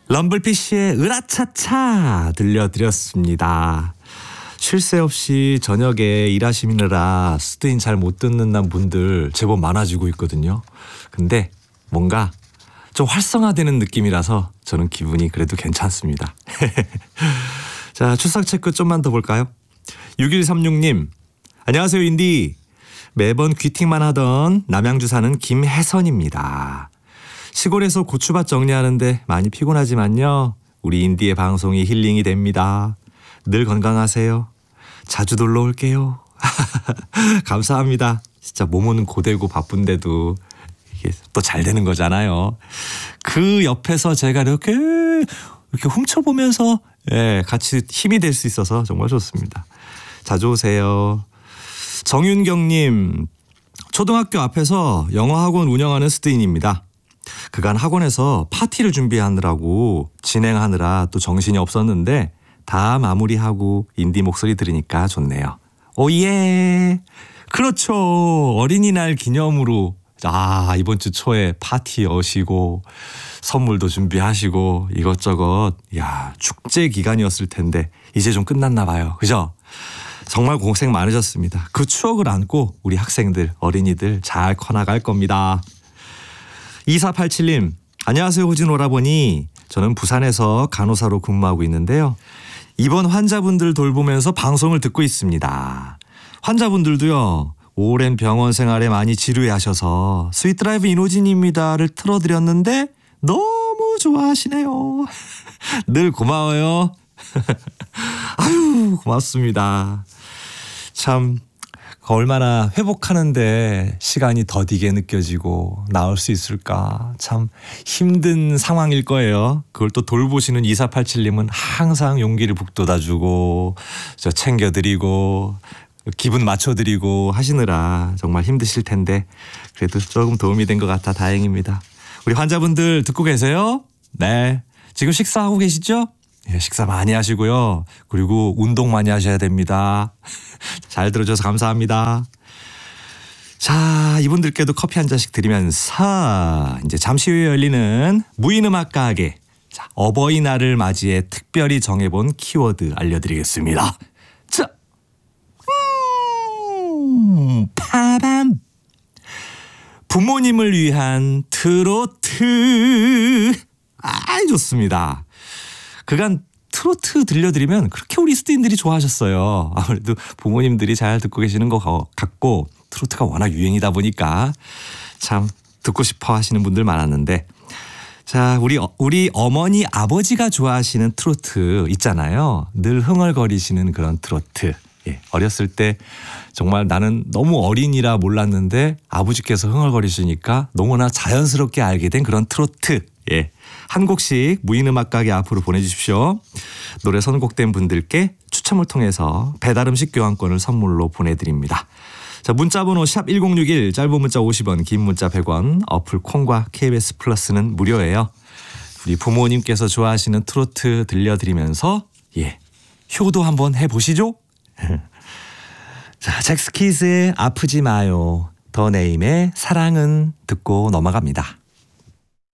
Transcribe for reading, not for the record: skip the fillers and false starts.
럼블피쉬의 으라차차 들려드렸습니다. 쉴 새 없이 저녁에 일하시느라 스트인 잘 못 듣는 분들 제법 많아지고 있거든요. 근데 뭔가 좀 활성화되는 느낌이라서 저는 기분이 그래도 괜찮습니다. 자, 출석 체크 좀만 더 볼까요? 6136님, 안녕하세요 인디. 매번 귀팅만 하던 남양주 사는 김혜선입니다. 시골에서 고추밭 정리하는데 많이 피곤하지만요, 우리 인디의 방송이 힐링이 됩니다. 늘 건강하세요. 자주 놀러 올게요. 감사합니다. 진짜 몸은 고되고 바쁜데도 이게 또 잘 되는 거잖아요. 그 옆에서 제가 이렇게 훔쳐보면서 같이 힘이 될 수 있어서 정말 좋습니다. 자주 오세요. 정윤경님, 초등학교 앞에서 영어학원 운영하는 스트인입니다. 그간 학원에서 파티를 준비하느라고 진행하느라 또 정신이 없었는데 다 마무리하고 인디 목소리 들으니까 좋네요. 오예. 그렇죠. 어린이날 기념으로 이번 주 초에 파티 여시고 선물도 준비하시고 이것저것 축제 기간이었을 텐데 이제 좀 끝났나 봐요. 그죠? 정말 고생 많으셨습니다. 그 추억을 안고 우리 학생들, 어린이들 잘 커나갈 겁니다. 2487님, 안녕하세요 호진 오라버니. 저는 부산에서 간호사로 근무하고 있는데요. 이번 환자분들 돌보면서 방송을 듣고 있습니다. 환자분들도요, 오랜 병원 생활에 많이 지루해하셔서 스윗드라이브 인호진입니다를 틀어드렸는데 너무 좋아하시네요. 늘 고마워요. 아유, 고맙습니다. 참 얼마나 회복하는데 시간이 더디게 느껴지고 나을 수 있을까, 참 힘든 상황일 거예요. 그걸 또 돌보시는 2487님은 항상 용기를 북돋아주고 챙겨드리고 기분 맞춰드리고 하시느라 정말 힘드실 텐데 그래도 조금 도움이 된 것 같아 다행입니다. 우리 환자분들 듣고 계세요? 네, 지금 식사하고 계시죠? 식사 많이 하시고요. 그리고 운동 많이 하셔야 됩니다. 잘 들어줘서 감사합니다. 자, 이분들께도 커피 한 잔씩 드리면서 이제 잠시 후에 열리는 무인음악 가게, 어버이날을 맞이해 특별히 정해본 키워드 알려드리겠습니다. 자, 파밤. 부모님을 위한 트로트. 좋습니다. 그간 트로트 들려드리면 그렇게 우리 스트인들이 좋아하셨어요. 아무래도 부모님들이 잘 듣고 계시는 것 같고 트로트가 워낙 유행이다 보니까 참 듣고 싶어 하시는 분들 많았는데, 자, 우리 어머니 아버지가 좋아하시는 트로트 있잖아요. 늘 흥얼거리시는 그런 트로트. 어렸을 때 정말 나는 너무 어린이라 몰랐는데 아버지께서 흥얼거리시니까 너무나 자연스럽게 알게 된 그런 트로트. 한 곡씩 무인음악 가게 앞으로 보내주십시오. 노래 선곡된 분들께 추첨을 통해서 배달음식 교환권을 선물로 보내드립니다. 자, 문자번호 샵1061, 짧은 문자 50원, 긴 문자 100원, 어플 콩과 KBS 플러스는 무료예요. 우리 부모님께서 좋아하시는 트로트 들려드리면서 효도 한번 해보시죠. 자, 잭스키스의 아프지 마요, 더 네임의 사랑은 듣고 넘어갑니다.